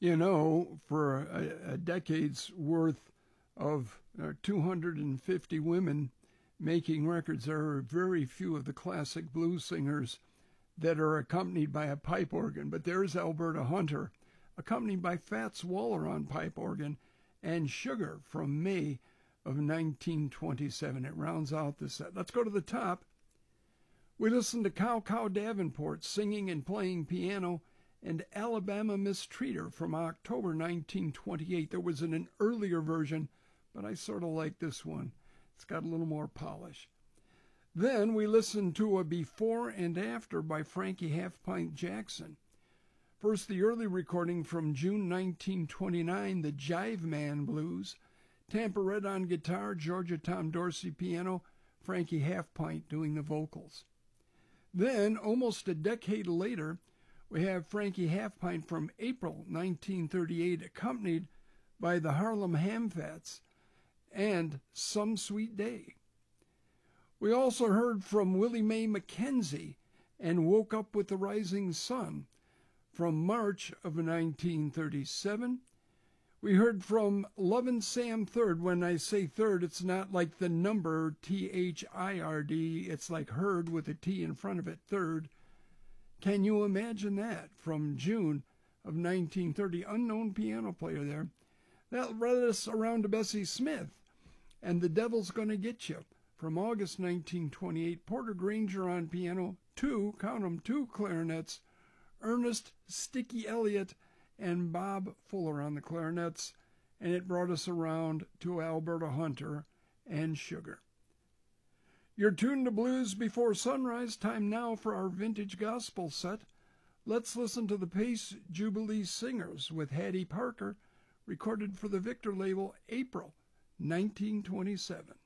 You know, for a decade's worth of 250 women making records, there are very few of the classic blues singers that are accompanied by a pipe organ. But there's Alberta Hunter, accompanied by Fats Waller on pipe organ, and Sugar from May of 1927. It rounds out the set. Let's go to the top. We listen to Cow Cow Davenport singing and playing piano, and Alabama Mistreater from October 1928. There was an earlier version, but I sort of like this one. It's got a little more polish. Then we listen to a Before and After by Frankie Half Pint Jackson. First, the early recording from June 1929, the Jive Man Blues. Tampa Red on guitar, Georgia Tom Dorsey piano, Frankie Half Pint doing the vocals. Then, almost a decade later, we have Frankie Half Pint from April 1938, accompanied by the Harlem Hamfats and Some Sweet Day. We also heard from Willie Mae McKenzie and Woke Up with the Rising Sun from March of 1937. We heard from Lovin' Sam Third. When I say third, it's not like the number Third. It's like heard with a T in front of it, third. Can you imagine that? From June of 1930, unknown piano player there. That led us around to Bessie Smith and The Devil's Gonna Get You. From August 1928, Porter Granger on piano, two clarinets, Ernest Sticky Elliott and Bob Fuller on the clarinets, and it brought us around to Alberta Hunter and Sugar. You're tuned to Blues Before Sunrise. Time now for our vintage gospel set. Let's listen to the Pace Jubilee Singers with Hattie Parker, recorded for the Victor label, April 1927.